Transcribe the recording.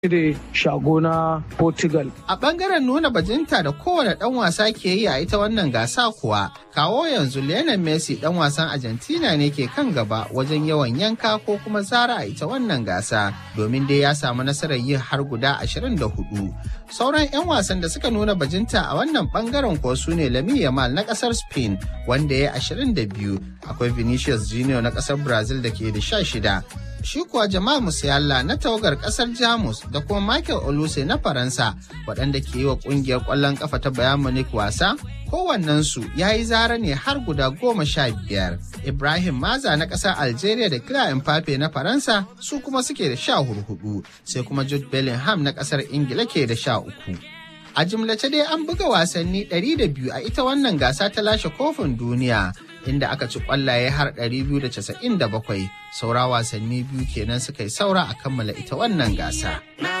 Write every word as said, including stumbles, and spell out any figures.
cire shago na Portugal. A ɓangaren nuna bajinta da kowane ɗan wasa ke yi a ita wannan gasa kuwa, kawo yanzu Lionel Messi ɗan wasan Argentina ne ke kan gaba wajen yawan yanka ko kuma zara a ita wannan gasa, domin dai ya samu nasarar yin har guda ashirin da hudu. Sauran 'yan wasan da suka nuna bajinta a wannan ɓangaren kuwa su ne Lamine Yamal na ƙasar Spain wanda ya yi ashirin da biyu, akwai Vinicius Junior na ƙasar Brazil da ke da sha shida. Shi kuwa Jamal Musiala na tawagar kasar Jamus da kuma Michael Olise na Faransa waɗanda ke yi wa ƙungiyar ƙwallon ƙafa ta Bayern Munich wasa, kowannensu ya yi zara ne har guda goma sha biyar. Ibrahim Maza na ƙasar Algeria da Kylian Mbappe na Faransa su kuma suke da sha hudu, sai kuma Jude Bellingham na ƙasar Ingila ke da sha uku. A jimlace dai an buga wasanni ɗari da biyu a ita wannan gasa ta lashe kofin duniya, inda aka ci kwallaye har ɗari biyu da casa'in da bakwai, saura wasanni biyu kenan suka yi saura a kammala ita wannan gasa.